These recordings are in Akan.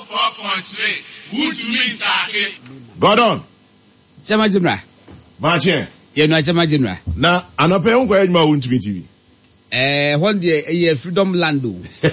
Gordon. Chama Jimra. Marche. You know Chama Jimra. Na anope unko ejuma wuntumi TV. One day Freedom Lando.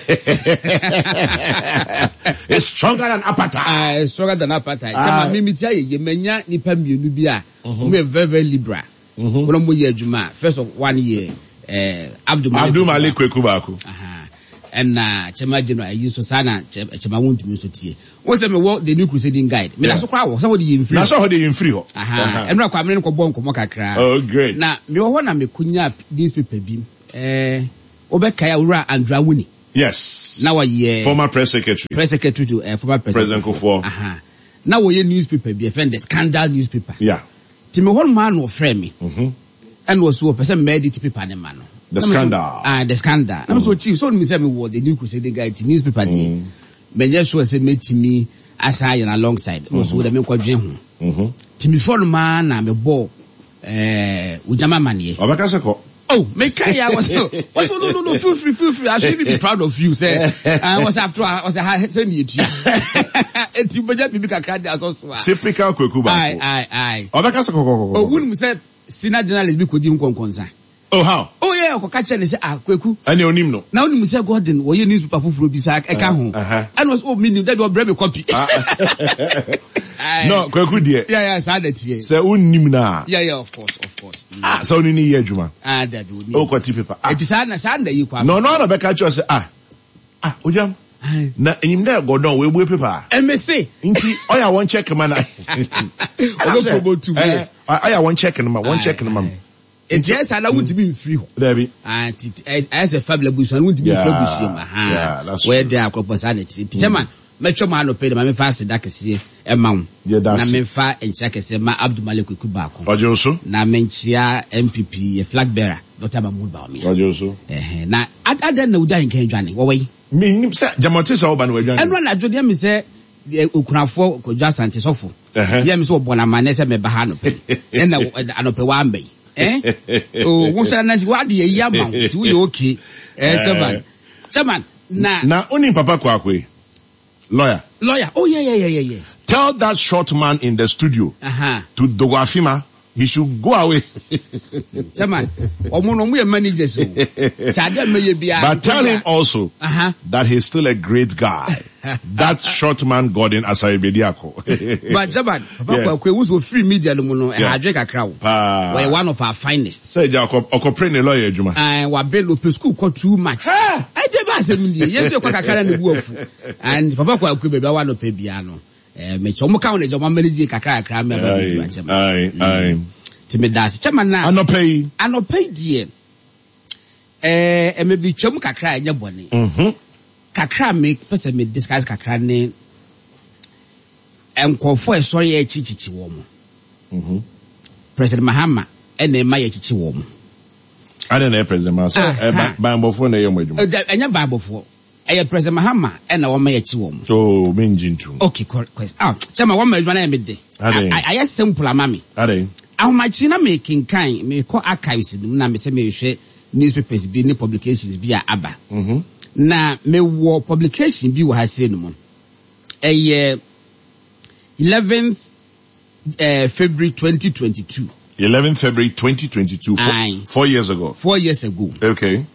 It's stronger than appetite. Stronger than appetite. Chama mimi tia ye menya nipa mienu bi a. We very very liberal. When mo ye ejuma first of 1 year Abdul Malik Kweku Baako. And Chama Jimra use so sana Chama wuntumi so tie. What's the the new crusading guide? Me na so kwa wo somebody in free. Na so ho dey in free ho. And na kwa me ko bon komo kakra. Oh great. Na me wo na me kunya newspaper bi. Obekaya Ura Andrawuni. Yes. Now a former press secretary. Press secretary to former president Kufuor. Now we newspaper be friend the scandal newspaper. Yeah. Timi whole man will frame me. And was so person made it paper ne man. The scandal. The scandal. I'm so chief. So me say me what the new crusading guide newspaper dey. Me just show say me timi assign alongside. Also the me kwadwen ho. Timi phone man na me ball ujama manie. Obakase ko. Oh, make I was no, feel free. I should be proud of you, sir. I was after I was a send you. And you better be a also. Typical Kweku Baako. Aye. Obakase ko. Oh, when say senior journalist be could even concern. Oh, how? Oh, yeah, catch and say, Kweku. And you onim no. Now you say Gordon, or you newspaper for Bisak, a car home. And was meaning that you bring a copy. No, Kweku dear. Yeah, sad that here. Say, unim na. Yeah, of course. So you need year, Juma. That would oh, kwati paper. It is Sunday you come. No, Rebecca, you say, Ujam. Na in there go down, we paper. MSC. Inti, I want check, man. I about 2 years. I want check, man. It yes, I wouldn't be free. Debbie. And as a fabulous, I wouldn't be free. Yeah, that's where they are proportionality. Chairman, Metro Man paid my fast that is here, a mount. Yeah, that's na memfa and check say ma Abdul Malik Kweku Baako. Ojoso. Na menchia MPP a flag bearer. Dr. Mahmoud Bawumia. Ojoso. Na ada na uja nkan dwane. Wo we. Me say Jamote say oba na wadwane. Enro na jodi me say okunafo Kodwa Asante sofo. Ya me say obona mane say me ba ha no pe. E na anope wa ambe. Oh, wo say na si wa de yi ama. Ti wo okay. Chairman. Na oni papa Kwakwe. Lawyer. Oh yeah. Tell that short man in the studio to Dogwafima he should go away. Chairman, managers. But tell him also that he's still a great guy. That short man Gordon Asare-Bediako. But Chairman, Papa who's with free media and Hajeka crowd. We're one of our finest. Say Jacob Okopre lawyer Juma. And Wabelo Pescu called too much. I did pass a million. Yes, you're and Papa Kwakwe one of Pebiano. Me chomo ka on ejoma manage kakra kakra me ba bi ba Aye. Timi das chairman na anopay die me bi twam kakra anya bone kakra me pese me discuss kakra ne enkofo esori e chichichi wo mo President Mahama ene ma ye chichi wo mo ana na President Mahama bambofo na ye mo adwuma anya bambofo President Mahama and a woman at home. So, Minjintu. Okay, quest. Some woman when I made it. I simple, mammy. How much in a making kind may call archives in the newspapers being publications via ABBA. Now, may war publication be what I said no more. 11th February 2022. 11th February 2022. 4 years ago. 4 years ago. Okay.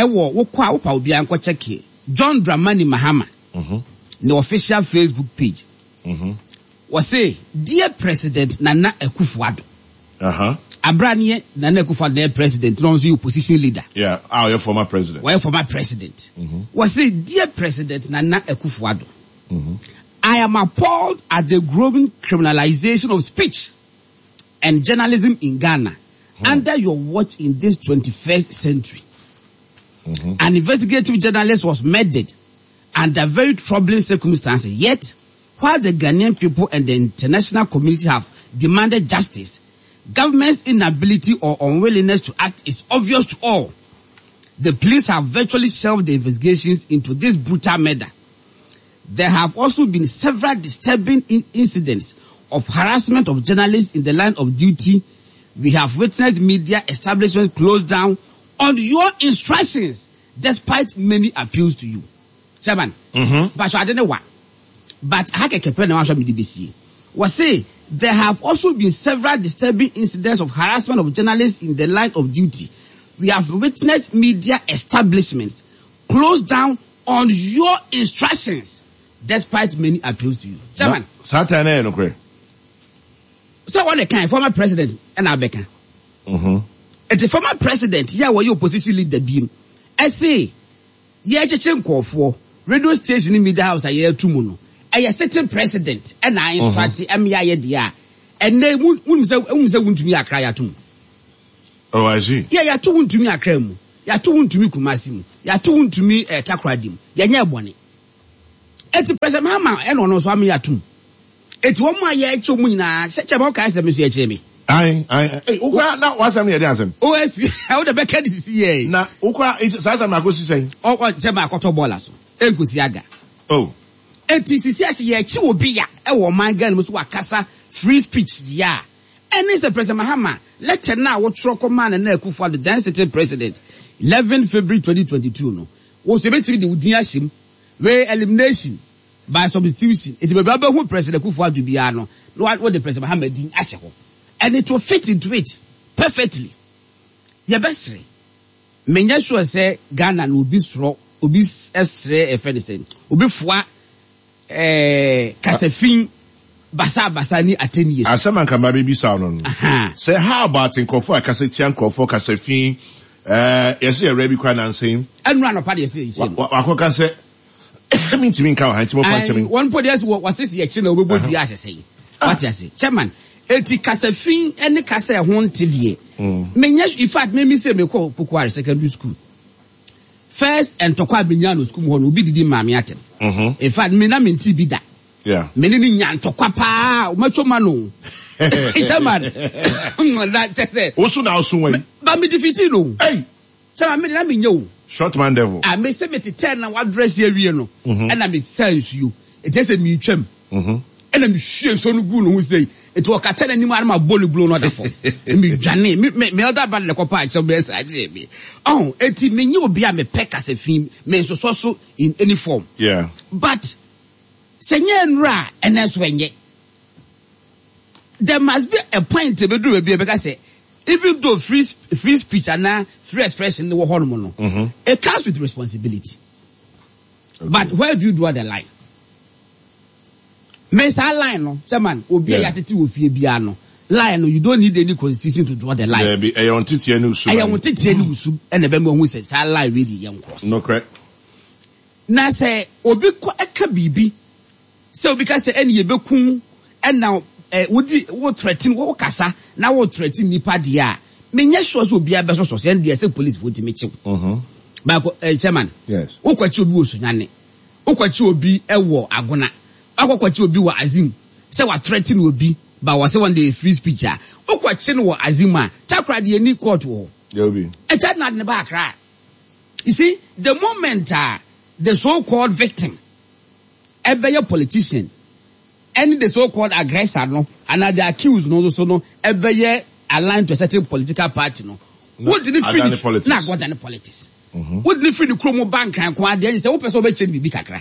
Check John Dramani Mahama, the official Facebook page, was say, dear President Nana Akufo-Addo. Abranie Nana Akufo-Addo, president, non you opposition leader. Yeah, your former president. Well, former president. Was say, dear President Nana Akufo-Addo. I am appalled at the growing criminalization of speech and journalism in Ghana under your watch in this 21st century. An investigative journalist was murdered under very troubling circumstances. Yet, while the Ghanaian people and the international community have demanded justice, government's inability or unwillingness to act is obvious to all. The police have virtually shelved the investigations into this brutal murder. There have also been several disturbing incidents of harassment of journalists in the line of duty. We have witnessed media establishments closed down on your instructions, despite many appeals to you. Chairman, but I don't know what. But was say there have also been several disturbing incidents of harassment of journalists in the line of duty. We have witnessed media establishments close down on your instructions, despite many appeals to you. Chairman. Satana no kwe. So what the kind former president and Abeka. It's a former president. Yeah, were you opposition leader beam? I say, yeah, for radio station in media house a year two mono. A certain president and I instructed Amia and they wouldn't to me a cry at him. Oh, I see. Yeah, you're too to me a creme. You're too to me Kumasim. You're too to me a takradim. You're near one. At the present Mama and on us, I'm two. It's 1 more year to Muna, such a mock as a Monsieur Jamie. Ukwa na wasam ye dancing. OSP, how the back end is here. Na ukwa sasa makosi say. Oh, what Jama koto bola so. Enkusiaga. Oh. NTCCS ye chi obi ya e wo man gan muso akasa free speech dia. And is the President Mahama let now what troko man na Akufo the then sitting president 11 February 2022 no. Wo se betiri de udin ahyem we elimination by substitution. It be baba who President Akufo bia no. What the President Mahama din ahye ho. And it will fit into it perfectly. Your best way. Menya sure say Ghana will be strong, will be esre efenisen. Will be fwa kasefin basa ni ateni years. Asama nka baby sound on. Say how about in Kofo akasetian Kofo kasefin yes you ready kwa na nsem. Enra no pa de say. Wakoka say me to me nka han ti mo fa chemi. One podi yes was say ye chi na obo bi asese. What you say? Chairman eti kasafin ene kasa ho ntedie menya in fact me say me call Pukware secondary school first and tokwa binya no school ho no obi didi maame atem in fact me na menti bi da me ni nya ntokwa pa o matwoma no chairman that say osu na osu wen ba me defeat no chairman me na me nya o short man devil me say me 10 na what dress here we no and na me sense you it just me twam and me hwie so no gu no say it was catching any man my bully blow not for me Johnny me other bad like a so best I me oh eti me you be me peck as a film me so in any form but senye nra and that's when there must be a point to do because say even though free speech and free expression the hormone it comes with responsibility but where do you draw the line? Mesa line no, chairman, obi yatete wo fie bia no. Line no, you don't need any constitution to draw the line. There be a on titie ni usu. On titie ni usu, and be mo hu say sa line really yan cross. No correct. Na say obi ko eka bibi. Say obi ka say eni ye bekun and now wodi wo threaten wo kasa na wo threaten nipa dia. Menya sure so obi abeso so say dey say police vote me chiw. Ba ko chairman. Yes. Wo kwachi obi osunyane. Wo kwachi obi ewo agona. Akwachi obi wa azim say wa threaten obi but was say one day free speech a okwachi no wa azima takra de ni court wo obi e chat na ne ba kra. You see the moment the so called victim ebeye politician and the so called aggressor no and the accused no so no ebeye aligned to a certain political party no what did it finish na go than politics what did it finish the chromo bank and kwa dey say wo person be change bibi kakra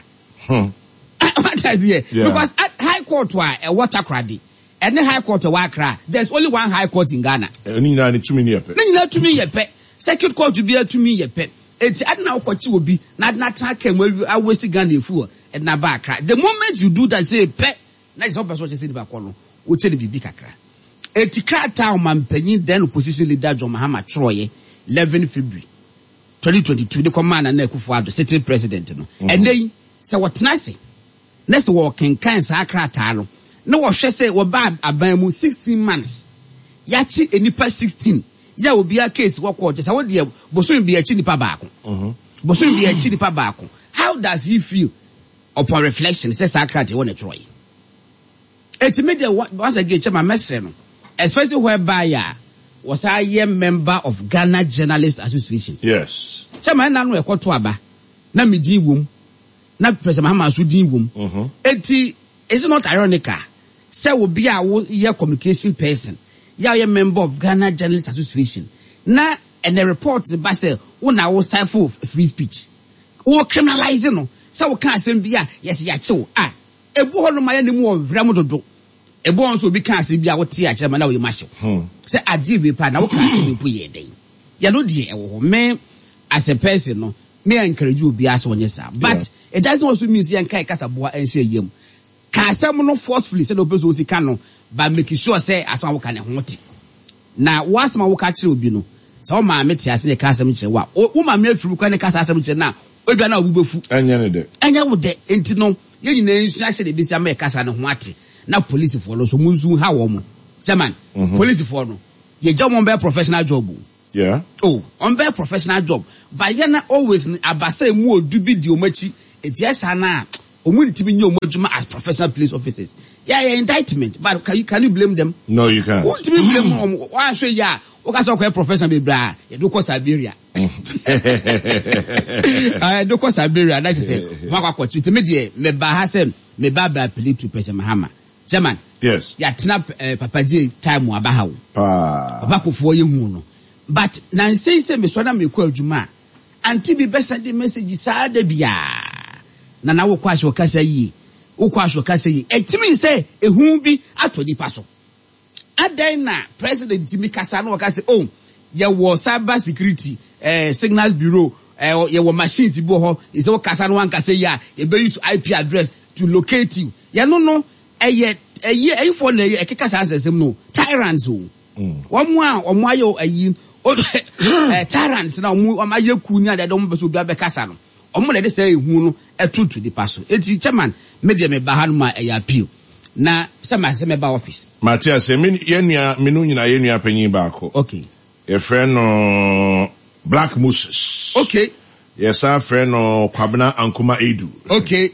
because at high court a water crady and the high court wakra there's only one high court in Ghana ni na 2 million yepe second court to be 2 million yepe eti adna okwachi obi na ta kan we waste Ghana fu and na ba kra the moment you do that say pe na is person say ba ko no wo che bibi kakra eti krata o mampanyin then opposition leader John Mahama Troye 11 February 2022 the commander na Akufo-Addo sitting president no and then say what nasi next walking kan sa krata no no wo hwe say wo ba aban mu 16 months ya chi enipa 16 ya obi a case wo court say wo de boso bi a chi nipa baako boso bi a chi nipa baako how does he feel upon reflection say sa krata wo na Troy it made the once again chairman message no especially whereby was a year member of Ghana Journalists Association. Yes chairman na no ekoto aba na medi wom na President Mahama so din wom enti is it not ironical say we be a communication person ya member of Ghana Journalists Association na and the report ba say una wo stifle free speech wo criminalize no say we can asem bia yes ya chew ebu ho no ma ya ne mu wrem dodo ebu on so bi kan ase bia wo te a kire ma na wo yimahye say ade bi pa na wo kan ase bi pu ye den ya no de e wo me as a person no me encourage you bi as wonye sa but it doesn't also mean say enkai kasa boa ense yem ka asem no forcefully say no person o sika no but make sure say asma wo kan ho ti na wasma wo ka kire obi no so ma me te ase ne ka asem kire wa wo ma me afiri kwa ne ka asem kire na obia na obubefu enya ne de enya wo de enti no ye nyina nsu ase de bi sia me kasa ne ho ate na police for no so munzu ha wo mo chairman police for no ye job on be professional job. Yeah. Oh, on be professional job. But yana always abasa mu odu bi di omachi etiasa na omunti bi nyo omajuma as professional police officers. Yeah, indictment. But can you blame them? No, you can't. What do you blame them? Why show ya? Okaso ko professional be bra. You do ko Siberia. Do ko Siberia. That is say, wa kwa to me dey me ba ha say me ba appeal to President Mahama. Chairman. Yes. Ya tena Papa J time wa ba ha wo. Papa Kofo ye hu no. But nan say me so na me kwa adwuma anti bi besa de message saa da bia na wo kwa hwe kasa yi wo kwa hwe kasa yi etimi say ehun bi ato nipa so adan na president timi kasa no kasa oh ye wo cyber security signals bureau ye wo machines bi ho is wo kasa no kasa ya ye be use IP address to locate you ye no eye for na ye kasa asem no tyrants o omo ayo ayi tyrants na omo ayeku nya de dom beso bia be kasa no omo le de say ehu no etutu di paso enti chairman media me ba ha no ma appeal na sama se me ba office Matias yenia menu nyina yenia panyin ba ko okay your friend no Black Moses okay yes our friend no Kwabena Ankuma Edu okay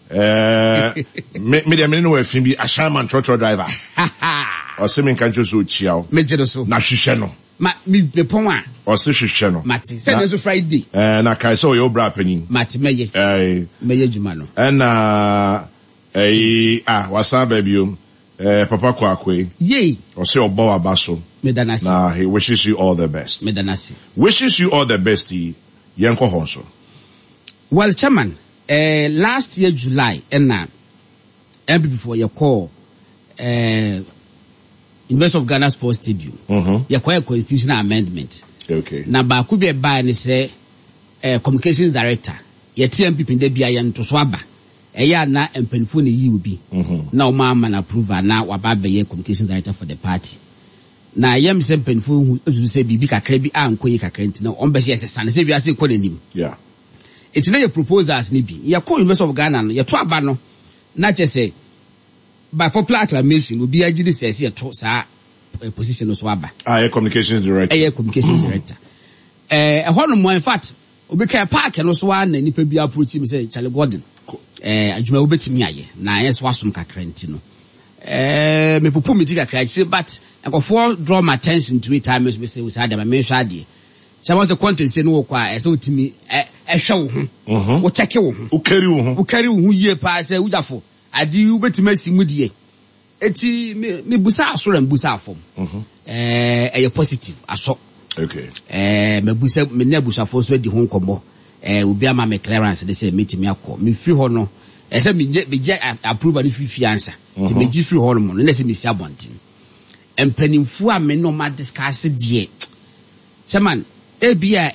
media me no we fin bi ashaman trotro driver o se me kan so chiao me jedo so na hwehwe no ma me pon a o se hwehwe no mati say no Friday na kai so your bra panyin mati meye meye juma no na wasa baby Papa Kwakwe ye o se obo abaso medanasi na he wishes you all the best medanasi wishes you all the best yenko honso. Well, chairman, last year July and before your call University of Ghana Sports Stadium you call a constitutional amendment okay na ba ku be ba ni say communications director ye TMP pinde bia ye nto so aba eya na empanifo na yi obi na o ma man approve na wa ba be ye communications director for the party na yem se empanifo hu say bibi kakra bi ankoyi kakra ntina on be say sane say bia say ko nanim yeah it's not your proposals ni bi ye call University of Ghana no ye to aba no na che say by popular acclamation obi agidi say ye to sa position no so aba your communications director communications director hono mo in fact obi ka park no so na nipa bi approach me say Charlie Gordon adwuma obetimi aye na yes wasum kakra ntino me popo me diga kakra say but for draw my attention to it time we say we say me hwa ade some of the content say no kwa say otimi hwe wo ho wo check wo ho wo carry wo ho ye pa say ujafo ade obetimi asimu die eti me busa asoro mbusa afom positive aso okay me busa me na busa fo so di ho nkomo obi ama me clearance they say meet me akọ me free ho no say me je approve the free answer ti me ji free ho no na say me si abontin empanimfu a me no ma discuss die chairman ebia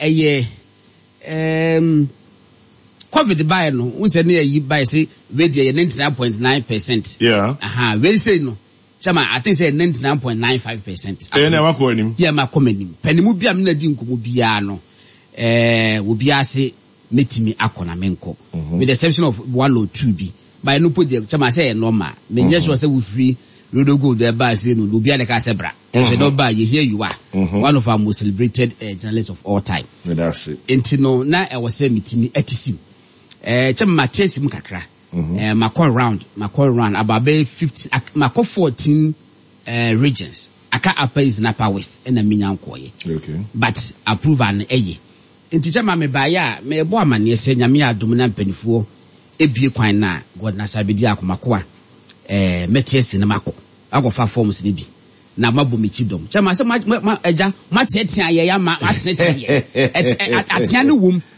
COVID buy no we say na yi buy say we dey 99.9%. Yeah. We say no chairman I think say 99.95%. Na wa ko anim. Yeah, ma komanim. Panimu bia me na di nkomo bia no obi ase metimi akona menko with the exception of 1 or 2 bi by no put the chairman say normal me just was say we free road go there by say no obi ade ka say bra say don't buy here you are one of our most celebrated journalists of all time. That's it. Intino na e was say metimi atisim chairman ma chase mu kakra ma call round about 50 ma call 14 regions aka upper is Napa West and a minyankoye okay but approve an eye nti chama me ba ya me bo amane se nyame adom na mpanifuo ebie kwan na god na sabedi akomakoa metiesi na mako akofa forms ne bi na mabo mechidom chama se ma eja matetia ye ya ma atetia ye atia ne wom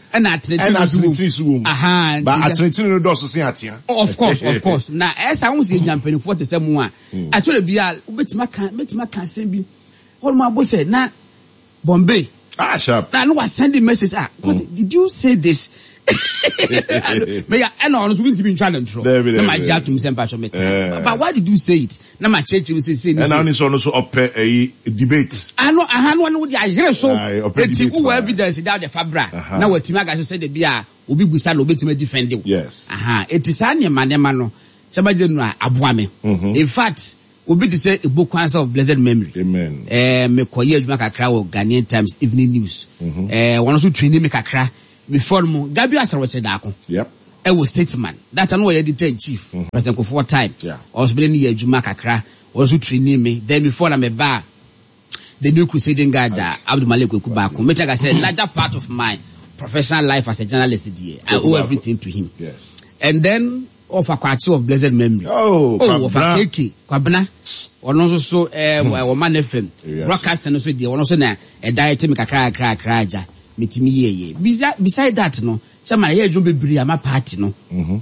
And at the aha. But at the no do so say atia. Of course. Now, as I was saying, Yampeni for the same one. I told you, bet my can send me. All my boss said, nah, Bombay. Ah, sharp. Now, I was sending message. Did you say this? May I know going to be trying to throw. My job to Mr. But why did you say it? Now my church will say. And now it's also up a debate. I know. I had one with the I so. Who evidence that the Fabra. Now what Timaga said the beer will be beside Obey to defend you. Yes. It is only Manemano. Somebody Abuame. In fact, will be to say a book answer of blessed memory. Amen. Me koye Jumaka Crow Ghanaian Times Evening News. One also training make a cry. Before mo Gabi Asaro said that. Yep. I was statesman. That I know editor in chief. President Kofor time. Yeah. I was bringing here Juma Kakra. Also training me. Then before I'm a bar, the new crusading guy that Abdul Malik Kubako. Like I said, larger part of my professional life as a journalist here. I owe everything to him. Yes. And then of a quarter of blessed memory. Oh, of a keke. Kwabna. Or also man FM. Broadcasting also the one also na a director me kakra. Beside that, no, someone here don't be bri ama party, no.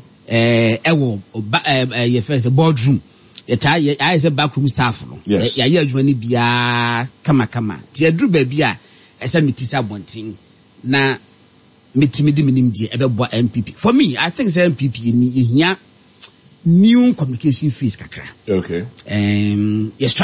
Your first boardroom. I say backroom staff, no. Yes. Yeah, you be kama. Tia drew baby, I said me tisa bonting. Na metimidi minim die ebe boa MPP. For me, I think say MPP ni new communication phase kakra. Okay. Yes,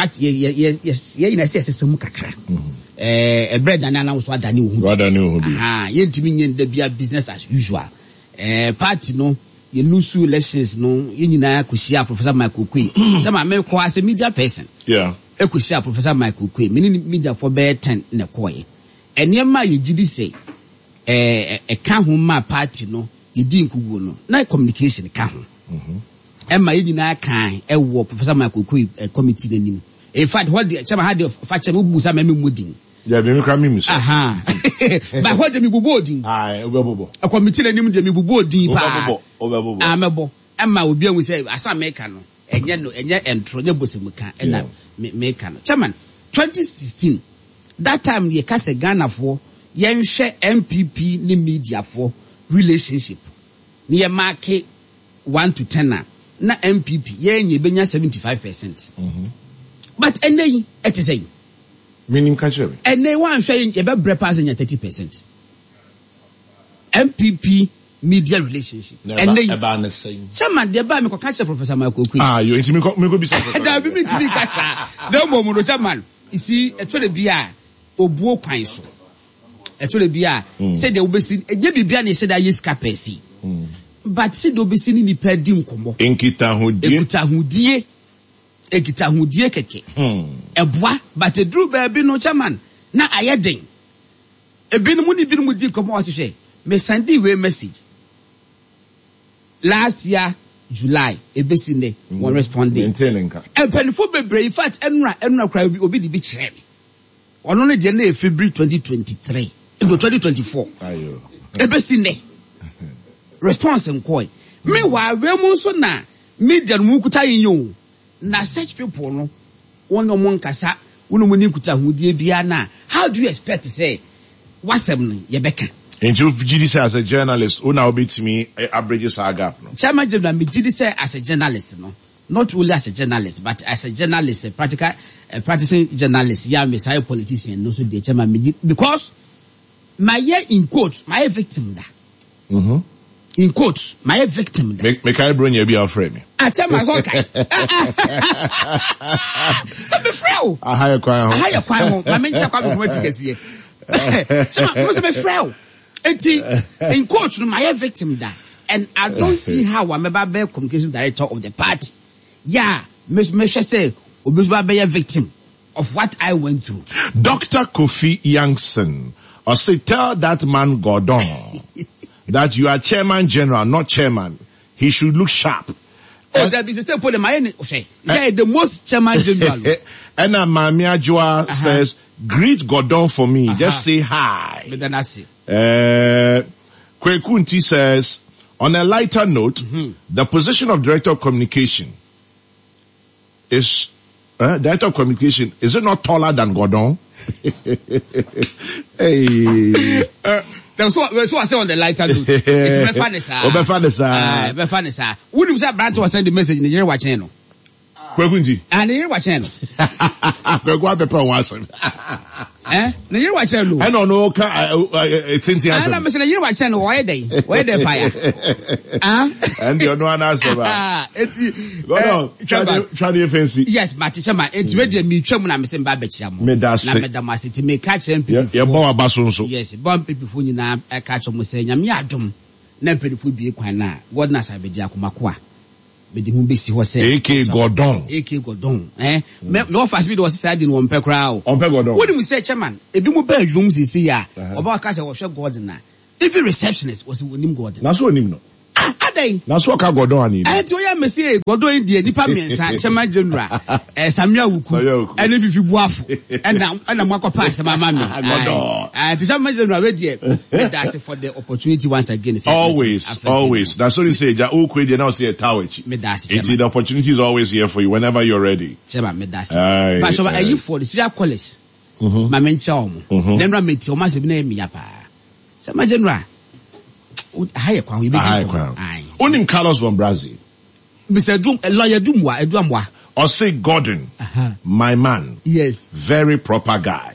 kakra. A bread and announce what I knew. You business as usual. Party no, you lose elections no, you know, could see Professor Michael Quay. Some American as a media person. Yeah. I could see Professor Michael Quay, meaning media for bear 10 in a coy. And near my, you did say, a kahuma party no, you didn't no, not communication kahum. And my Edina kind, a war Professor Michael Quay, a committee the name. In fact, what the Chama had the faction who was a mudding. Yeah, they come in. Aha. But what the boarding? Aye, a committee and him the boarding. Amabo. Emma will be able to say, as I make no, and yet, and Tronebusimuka, and Mekano. Chairman, 2016, that time the Casa Ghana for, yen share MPP ni media for relationship. Near market 1 to 10 na MPP, yen ye benya 75%. But and then it is saying. Meaning country. And they want saying about passing 30%. MPP media relationship. And they about the same. Someone they buy me catch Professor Michael Quay. You intimate me go be something. That be me to be kasa. No more no chairman. You see, a tole bia obuo kwan so. A tole bia said they will be seen. E be bia na said that yes capacity. But see do be seen ni pedi nkomo. Enkita hudie. Ekita hudie keke. Eboa but e dru baby no chairman na ayeden. E binu ni binu di komo wasihwe. Me send we message. Last year July ebesine one responding. Maintaining ka. E penifo bebre in fact enra cry obi di bi kire me. Ono ne de na February 2023 into 2024. Ayo. Ebesine. Response nkoi. Me wa we mu so na media mu kuta yin na such people no one no mon kasa one mo ni kuta hudie bia na how do you expect to say wasem no ye beka into GD as a journalist una obit me average saga no chairman general me GD say as a journalist no not only as a journalist but as a journalist a practicing journalist yeah me say politician no so the chairman me because my year in quotes my victim da in quotes my victim da make I bring you be afraid me I tell my okay. So be frau. A higher choir. My men talk about what you see. So must be frau. In court, my victim da. And I don't see how I'm a bear communication director of the party. Yeah, Miss Mesha say, Obisba be a victim of what I went through. Dr. Kofi Yankson, or say tell that man Gordon that you are chairman general, not chairman. He should look sharp. Oh, that is the point. My say the most chairman general. And Mami Ajua says, greet Gordon for me. Just say hi. But then I see. Kwekunti says, on a lighter note, the position of director of communication is director of communication. Is it not taller than Gordon? Hey. So I say on the lighter note. It's Befanisa. Who do you say Branch was send the message in the year watching? Kwekunji. And the year watching. Kwekwa pepe wasem. The year watching. I don't know. It's in the answer. I'm saying the year watching. Why they fire? And you know an answer. Go on. Try the fancy. Yes, Matisha. It's ready. Me chum na missing babecham. Me das. Na me damasi to me catch him. Yeah, boy basunso. Yes, bomb people for you na catch him say nyam yadum. Na pedifu bi kwa na. God na sabedia kumakwa. Bedi mu besi ho say AK Gordon. Me offer speed was said in one pe crowd. On pe Gordon. What do we say chairman? E bi mu bedroom sisi ya. Oba ka say wo hwe Gordon na. Even receptionist was onim Gordon. Na so onim no. Adai. Na so ka Gordon ani. To ya mesi Gordon die nipa miensa chairman general. Samia Wuku. Ene fifi buafo. Ena mwakọ pass mama me. Gordon. To chairman general we die. That's for the opportunity once again. Always. That's what you say. Ja ukwe dey now say a tawechi. The opportunity is always here for you whenever you're ready. Chairman me that's. But so are you for the serial callers? Ma mencha omo. Then ra meti o ma se bi na mi ya pa. Chairman general. Higher crown, you higher crown. Only Carlos von Brazil. Mr. Doom, a lawyer Dumwa. Or say Gordon, my man. Yes. Very proper guy.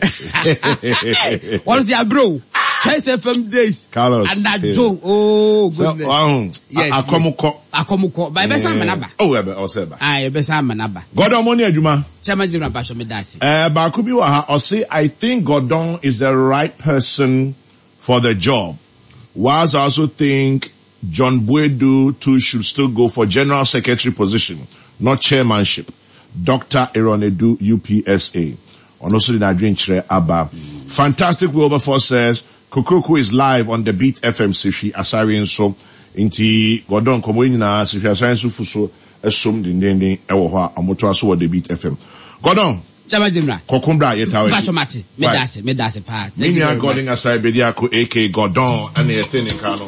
What is your bro? Chase FM days. Carlos. And that Joe. Oh, goodness. Yes. Akomuko. By Bessa Manaba. Oh, Oseba. Bessa Manaba. Gordon Moni Ajuma. Chairman General Basho Medasi. Bakubi Waha, or say, I think Gordon is the right person for the job. Whilst I also think John Buedu too should still go for general secretary position, not chairmanship. Dr. Eronedu UPSA. On also the Nigerian Chire Abba. Fantastic Wilberforce says, Kukuruku is live on the Beat FM Sishi Asarian so inti Gordon Komoini na Sishi Asarian so fuso esum dindending ewoha amoto aso the Beat FM. Gordon. Chama General. Kokumbra yetawe. Bachomati. Medase pa. Minya Gordon asai bediako AK Gordon and the Etene Kano.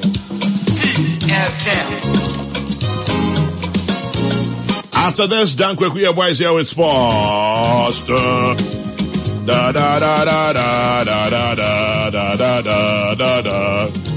After this, Dan Kwekuya boys here with sports. Da da da da da da da da da da da da.